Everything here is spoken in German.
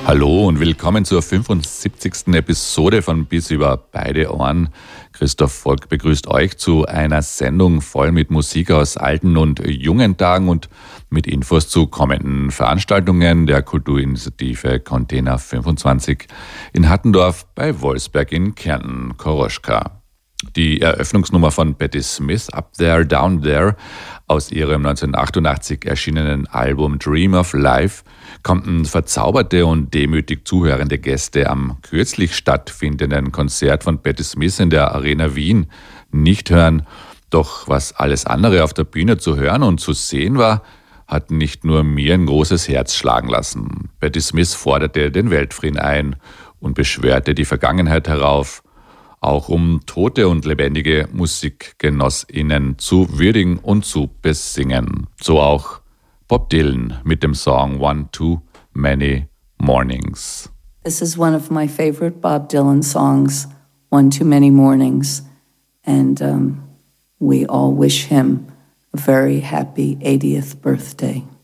Hallo und willkommen zur 75. Episode von Bis über beide Ohren. Christoph Volk begrüßt euch zu einer Sendung voll mit Musik aus alten und jungen Tagen und mit Infos zu kommenden Veranstaltungen der Kulturinitiative Container 25 in Hattendorf bei Wolfsberg in Kärnten, Koroschka. Die Eröffnungsnummer von Patti Smith, Up There, Down There, aus ihrem 1988 erschienenen Album Dream of Life, konnten verzauberte und demütig zuhörende Gäste am kürzlich stattfindenden Konzert von Patti Smith in der Arena Wien nicht hören. Doch was alles andere auf der Bühne zu hören und zu sehen war, hat nicht nur mir ein großes Herz schlagen lassen. Patti Smith forderte den Weltfrieden ein und beschwörte die Vergangenheit herauf, auch um tote und lebendige MusikgenossInnen zu würdigen und zu besingen. So auch Bob Dylan mit dem Song One Too Many Mornings. This is one of my favorite Bob Dylan songs, One Too Many Mornings. And we all wish him a very happy 80th birthday.